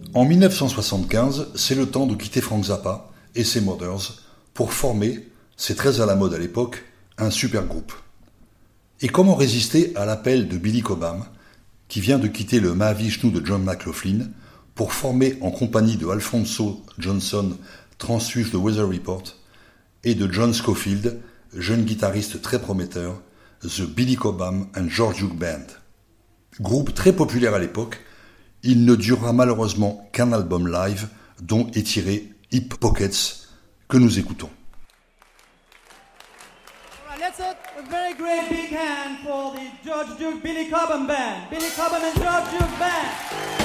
En 1975, c'est le temps de quitter Frank Zappa et ses Mothers pour former, c'est très à la mode à l'époque, un super groupe. Et comment résister à l'appel de Billy Cobham, qui vient de quitter le Mahavishnu de John McLaughlin pour former en compagnie de Alphonso Johnson, transfuge de Weather Report, et de John Scofield, jeune guitariste très prometteur, The Billy Cobham and George Duke Band. Groupe très populaire à l'époque, il ne durera malheureusement qu'un album live dont est tiré Hip Pockets, que nous écoutons. Let's have a very great big hand for the George Duke Billy Cobham Band. Billy Cobham and George Duke Band.